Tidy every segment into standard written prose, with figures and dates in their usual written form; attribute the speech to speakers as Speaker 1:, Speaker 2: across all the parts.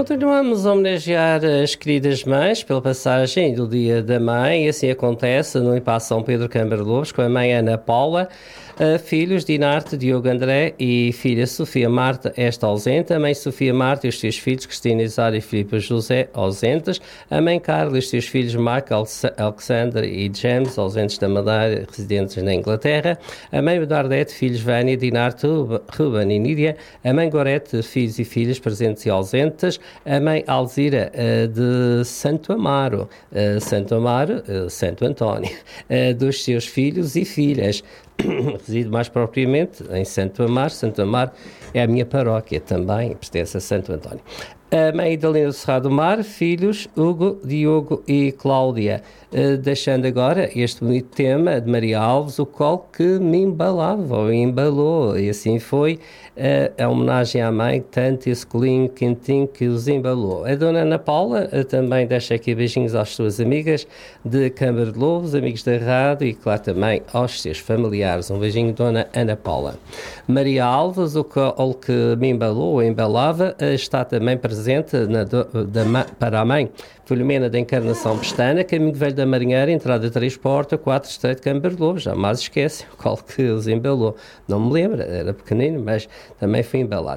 Speaker 1: Continuamos a homenagear as queridas mães pela passagem do Dia da Mãe, e assim acontece no Impasse São Pedro Câmara Lobos, com a mãe Ana Paula, filhos Dinarte, Diogo André e filha Sofia Marta, esta ausente, a mãe Sofia Marta e os seus filhos Cristina Isário e Filipe José, ausentes, a mãe Carla e os seus filhos Marco, Alexandre e James, ausentes da Madeira, residentes na Inglaterra, a mãe Bernadette, filhos Vânia, Dinarte, Ruben e Nídia, a mãe Gorete, filhos e filhas presentes e ausentes, a mãe Alzira de Santo Amaro, Santo António, dos seus filhos e filhas. Resido mais propriamente em Santo Amaro. Santo Amaro é a minha paróquia também, pertence a Santo António. A mãe Idalina do Cerrado do Mar, filhos Hugo, Diogo e Cláudia. Deixando agora este bonito tema de Maria Alves, o colo que me embalava, ou embalou, e assim foi a homenagem à mãe, tanto esse colinho quentinho que os embalou. A dona Ana Paula também deixa aqui beijinhos às suas amigas de Câmara de Lobos, amigos da rádio e, claro, também aos seus familiares. Um beijinho, dona Ana Paula. Maria Alves, o colo que me embalou, ou embalava, está também presente para a mãe Filomena da Encarnação Pestana, caminho velho da Marinheira, entrada 3 Porta, 4 Estreito de Câmara de Lobos. Jamais esquece o colo que os embalou. Não me lembro, era pequenino, mas também foi embalado.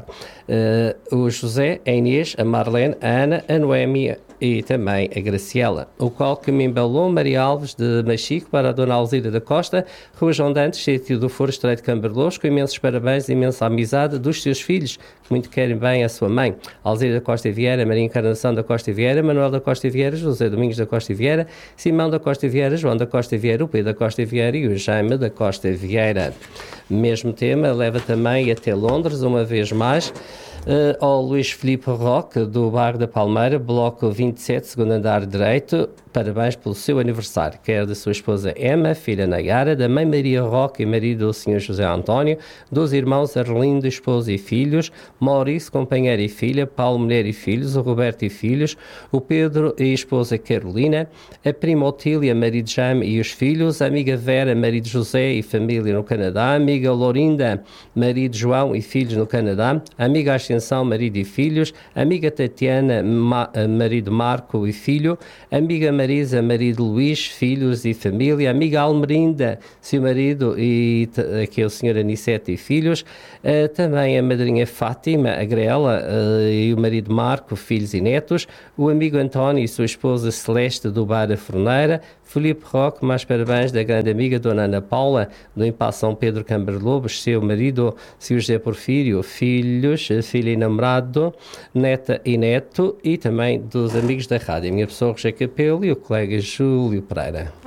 Speaker 1: O José, a Inês, a Marlene, a Ana, a Noémia e também a Graciela. O colo que me embalou, Maria Alves de Machico, para a dona Alzira da Costa, Rua João Dantes, sítio do Foro, Estreito de Câmara de Lobos, com imensos parabéns e imensa amizade dos seus filhos, que muito querem bem a sua mãe. Alzira da Costa e Vieira, Maria Encarnação da Costa e Vieira, Manuel da Costa e Vieira, José Domingos da Costa e Vieira, Simão da Costa e Vieira, João da Costa e Vieira, o Pedro da Costa e Vieira e o Jaime da Costa e Vieira. Mesmo tema leva também até Londres, uma vez mais, ao Luís Filipe Roque, do bairro da Palmeira, bloco 27, segundo andar direito. Parabéns pelo seu aniversário. Quer da sua esposa Emma, filha Nayara, da mãe Maria Roque e marido do Sr. José António, dos irmãos Arlindo, esposa e filhos, Maurício, companheiro e filha, Paulo, mulher e filhos, o Roberto e filhos, o Pedro e esposa Carolina, a prima Otília, marido Jaime e os filhos, a amiga Vera, marido José e família no Canadá, a amiga Lourinda, marido João e filhos no Canadá, a amiga Ascensão, marido e filhos, a amiga Tatiana, marido Marco e filho, a amiga Marisa, marido Luís, filhos e família, a amiga Almerinda, seu marido e aqui é o senhor Anicete e filhos, também a madrinha Fátima, a Grela e o marido Marco, filhos e netos, o amigo António e sua esposa Celeste do Bar da Forneira, Filipe Roque, mais parabéns da grande amiga Dona Ana Paula, do Impasse São Pedro Câmara de Lobos, seu marido, seu José Porfírio, filhos, filho e namorado, neta e neto, e também dos amigos da rádio, a minha pessoa Roger Capelo e o colega Júlio Pereira.